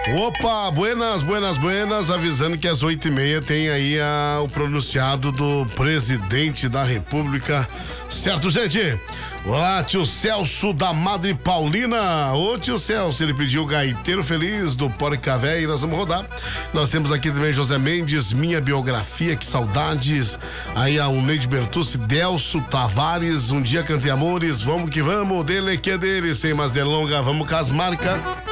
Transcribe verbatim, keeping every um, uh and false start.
Opa, buenas, buenas, buenas, avisando que às oito e meia tem aí a, o pronunciado do presidente da República, certo, gente? Olá, tio Celso da Madre Paulina. Ô, tio Celso, ele pediu o Gaiteiro Feliz do Porcavé e nós vamos rodar. Nós temos aqui também José Mendes, Minha Biografia, que saudades. Aí a Uneide Bertucci, Delso Tavares, Um Dia Cantei Amores, vamos que vamos, dele que é dele, sem mais delonga, vamos com as marcas.